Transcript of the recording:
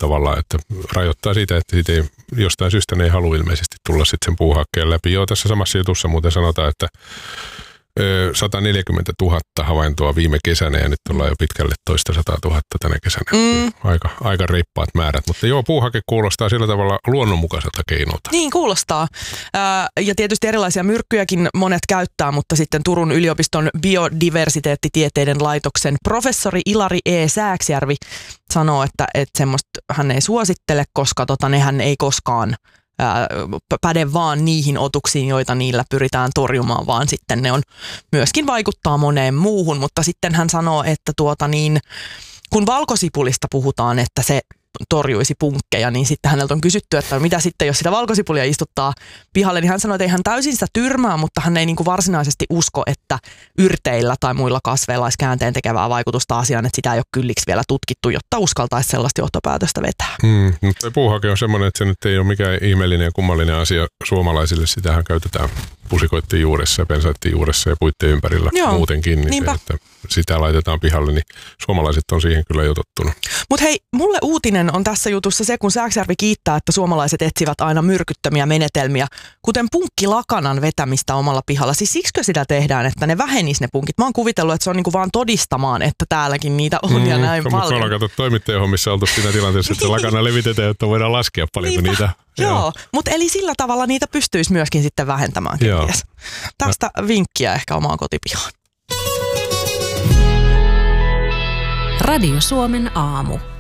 tavallaan, että rajoittaa sitä, että siitä ei, jostain syystä ne ei halua ilmeisesti tulla sitten sen puuhakkeen läpi. Joo, tässä samassa jutussa muuten sanotaan, että 140 000 havaintoa viime kesänä ja nyt ollaan jo pitkälle 200 000 tänä kesänä. Aika reippaat määrät, mutta joo, puuhake kuulostaa sillä tavalla luonnonmukaiselta keinolta. Niin kuulostaa. Ja tietysti erilaisia myrkkyjäkin monet käyttää, mutta sitten Turun yliopiston biodiversiteettitieteiden laitoksen professori Ilari E. Sääksjärvi sanoo, että semmoista hän ei suosittele, koska nehän ei koskaan päde vaan niihin otuksiin, joita niillä pyritään torjumaan, vaan sitten ne on myöskin vaikuttaa moneen muuhun, mutta sitten hän sanoo, että kun valkosipulista puhutaan, että se torjuisi punkkeja, niin sitten häneltä on kysytty, että mitä sitten, jos sitä valkosipulia istuttaa pihalle, niin hän sanoi, että ei hän täysin sitä tyrmää, mutta hän ei varsinaisesti usko, että yrteillä tai muilla kasveilla olisi käänteen tekevää vaikutusta asiaan, että sitä ei ole kylliksi vielä tutkittu, jotta uskaltaisi sellaista johtopäätöstä vetää. Mutta puuhake on semmoinen, että se nyt ei ole mikään ihmeellinen ja kummallinen asia suomalaisille. Sitähän käytetään pusikoitten juuressa ja pensaitten juuressa ja puitteen ympärillä muutenkin. Niin se, että sitä laitetaan pihalle, niin suomalaiset on siihen kyllä jo tottunut. Mutta hei, mulle uutinen on tässä jutussa se, kun Sääksjärvi kiittää, että suomalaiset etsivät aina myrkyttömiä menetelmiä, kuten punkkilakanan vetämistä omalla pihalla. Siis siksikö sitä tehdään, että ne vähenis ne punkit? Mä oon kuvitellut, että se on vaan todistamaan, että täälläkin niitä on ja näin paljon. Mutta me ollaan toimittajahommissa oltu siinä tilanteessa, että se lakana levitetään, että voidaan laskea paljonko niitä. Joo, mutta eli sillä tavalla niitä pystyisi myöskin sitten vähentämään kenties. Tästä vinkkiä ehkä omaan kotipihaan. Radio Suomen aamu.